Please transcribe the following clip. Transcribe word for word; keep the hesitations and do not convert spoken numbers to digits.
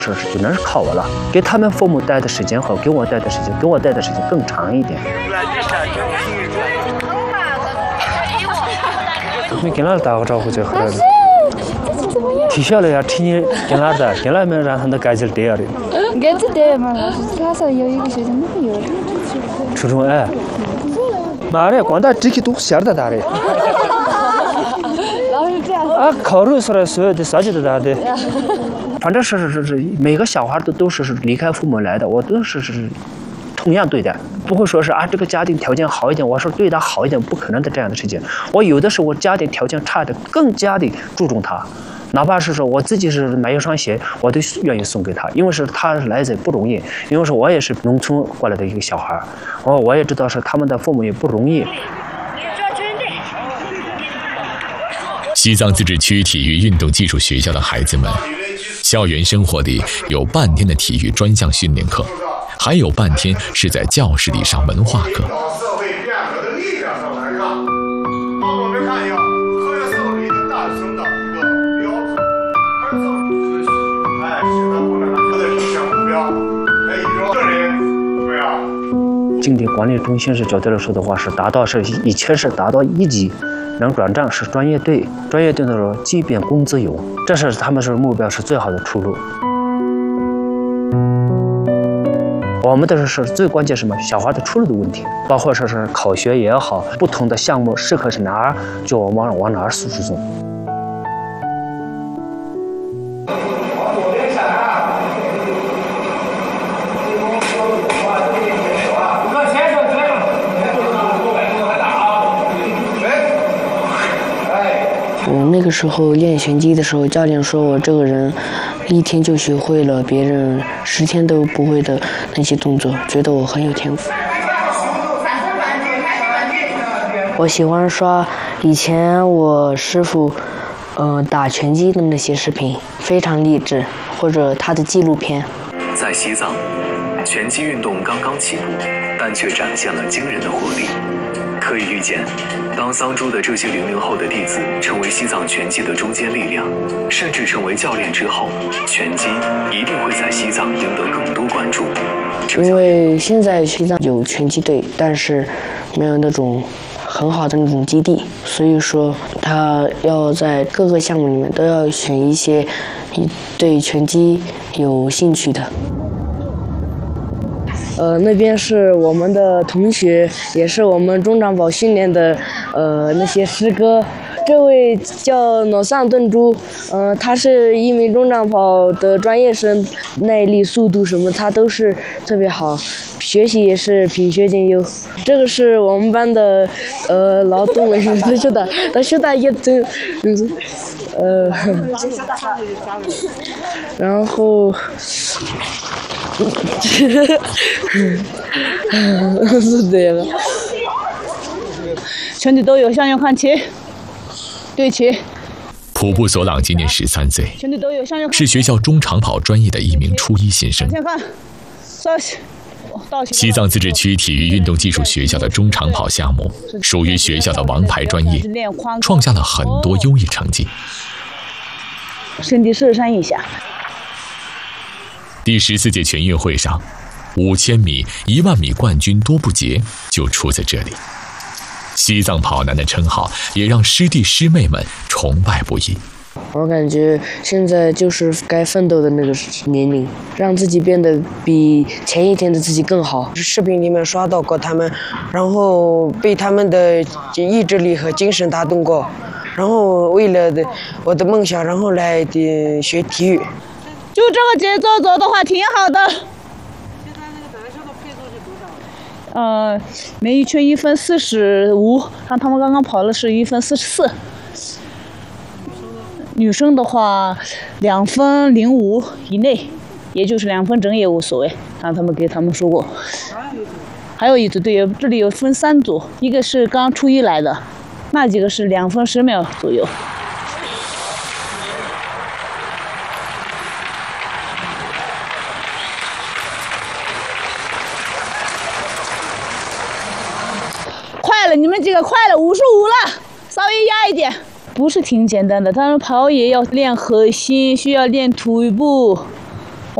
是只能是靠我了，给他们父母带的时间和给我带的时间，给我带的时间更长一点。没跟老师打过招呼就回来了。提小了呀，提你跟老师打，跟老师让他们改起对了的。 改起对嘛？他说有一个学生没有。 初中哎。妈的，光打这个都闲的打的。 老是这样。 啊，考虑出来所有的啥子都打的。反正是是是是，每个小孩都都是是离开父母来的，我都是是同样对待，不会说是啊这个家庭条件好一点，我说对他好一点，不可能的这样的事情。我有的时候我家庭条件差的，更加的注重他，哪怕是说我自己是买一双鞋，我都愿意送给他，因为是他来者不容易，因为是我也是农村过来的一个小孩，我我也知道是他们的父母也不容易。 西藏自治区体育运动技术学校的孩子们。校园生活里有半天的体育专项训练课，还有半天是在教室里上文化课。 经典管理中心是绝对来说的话是达到是以前是达到一级。能转账是专业队，专业队的时候，即便工资有，这是他们是目标是最好的出路。我们的是最关键什么？小孩的出路的问题，包括说是考学也好，不同的项目适合是哪儿，就往往哪儿输送。 我那个时候练拳击的时候，教练说我这个人一天就学会了别人十天都不会的那些动作，觉得我很有天赋。我喜欢刷以前我师傅呃打拳击的那些视频，非常励志，或者他的纪录片。 在西藏，拳击运动刚刚起步，但却展现了惊人的活力。可以预见，当桑珠的这些零零后的弟子成为西藏拳击的中坚力量，甚至成为教练之后，拳击一定会在西藏赢得更多关注。 因为现在西藏有拳击队，但是没有那种很好的那种基地，所以说他要在各个项目里面都要选一些对拳击有兴趣的。呃，那边是我们的同学，也是我们中长跑训练的，呃，那些师哥。这位叫诺桑顿珠，呃，他是一名中长跑的专业生，耐力、速度什么他都是特别好，学习也是品学兼优。这个是我们班的，呃，劳动委员他说的，他说的也真，呃，然后。是这个。 全体都有向右看齐，对齐。 普布索朗今年十三岁，是学校中长跑专业的一名初一新生。西藏自治区体育运动技术学校的中长跑项目属于学校的王牌专业，创下了很多优异成绩。 身体试山一下。 第十四届全运会上，五千米、一万米冠军多布杰就出在这里。西藏跑男的称号也让师弟师妹们崇拜不已。 我感觉现在就是该奋斗的那个年龄，让自己变得比前一天的自己更好。 视频里面刷到过他们，然后被他们的意志力和精神打动过，然后为了的我的梦想，然后来的学体育。 就这个节奏走的话挺好的。 现在那个得胜的配速是多少？ 呃，每一圈一分四十五，像他们刚刚跑的是一分四十四。女生的话，两分零五以内，也就是两分整也无所谓。让他们给他们说过。还有一组队友，这里有分三组，一个是刚初一来的，那几个是两分十秒左右。快了，你们几个快了，五十五了，稍微压一点。不是挺简单的，他们跑也要练核心，需要练腿部。